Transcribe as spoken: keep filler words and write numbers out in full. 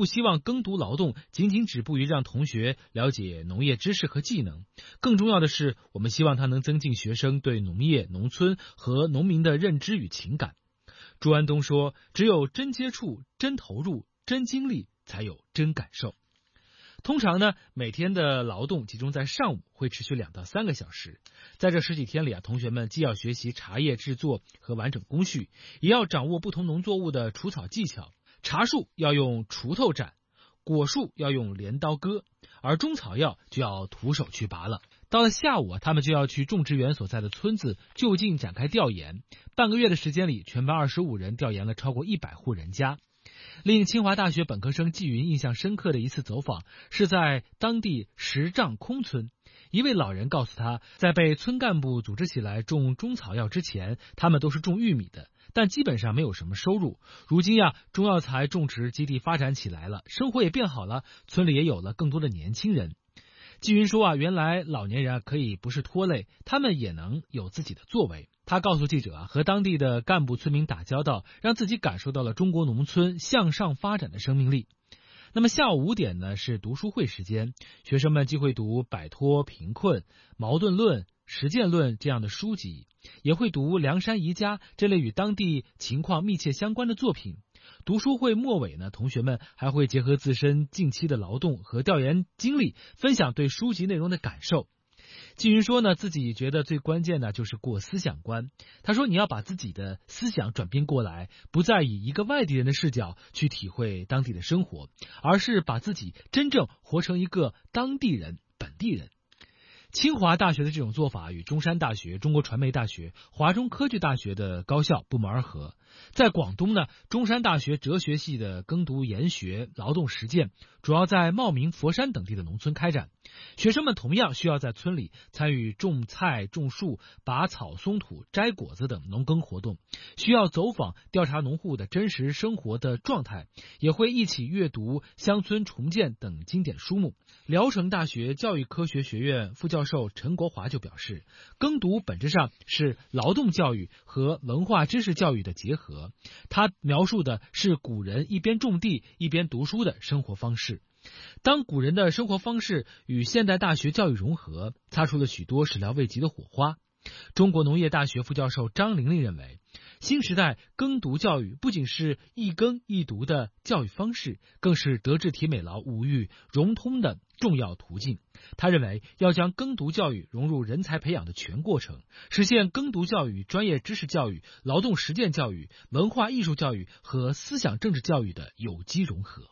不希望耕读劳动仅仅止步于让同学了解农业知识和技能，更重要的是，我们希望它能增进学生对农业、农村和农民的认知与情感。朱安东说，只有真接触、真投入、真经历，才有真感受。通常呢，每天的劳动集中在上午，会持续两到三个小时。在这十几天里啊，同学们既要学习茶叶制作和完整工序，也要掌握不同农作物的除草技巧。茶树要用锄头斩，果树要用镰刀割，而中草药就要徒手去拔了。到了下午啊，他们就要去种植园所在的村子就近展开调研。半个月的时间里，全班二十五人调研了超过一百户人家。令清华大学本科生季云印象深刻的一次走访，是在当地石丈空村。一位老人告诉他，在被村干部组织起来种中草药之前，他们都是种玉米的，但基本上没有什么收入。如今呀，中药材种植基地发展起来了，生活也变好了，村里也有了更多的年轻人。季云说啊，原来老年人啊可以不是拖累，他们也能有自己的作为。他告诉记者啊，和当地的干部村民打交道，让自己感受到了中国农村向上发展的生命力。那么下午五点呢，是读书会时间，学生们既会读《摆脱贫困》《矛盾论》《实践论》这样的书籍，也会读《梁山宜家》这类与当地情况密切相关的作品。读书会末尾呢，同学们还会结合自身近期的劳动和调研经历，分享对书籍内容的感受。季云说呢，自己觉得最关键的就是过思想关。他说，你要把自己的思想转变过来，不再以一个外地人的视角去体会当地的生活，而是把自己真正活成一个当地人、本地人。清华大学的这种做法与中山大学、中国传媒大学、华中科技大学的高校不谋而合。在广东呢，中山大学哲学系的耕读研学、劳动实践主要在茂名、佛山等地的农村开展。学生们同样需要在村里参与种菜、种树、拔草、松土、摘果子等农耕活动，需要走访调查农户的真实生活的状态，也会一起阅读《乡村重建》等经典书目。聊城大学教育科学学院副教授陈国华就表示，耕读本质上是劳动教育和文化知识教育的结合，他描述的是古人一边种地一边读书的生活方式。当古人的生活方式与现代大学教育融合，擦出了许多始料未及的火花。中国农业大学副教授张玲玲认为，新时代耕读教育不仅是一耕一读的教育方式，更是德智体美劳五育融通的重要途径。他认为，要将耕读教育融入人才培养的全过程，实现耕读教育、专业知识教育、劳动实践教育、文化艺术教育和思想政治教育的有机融合。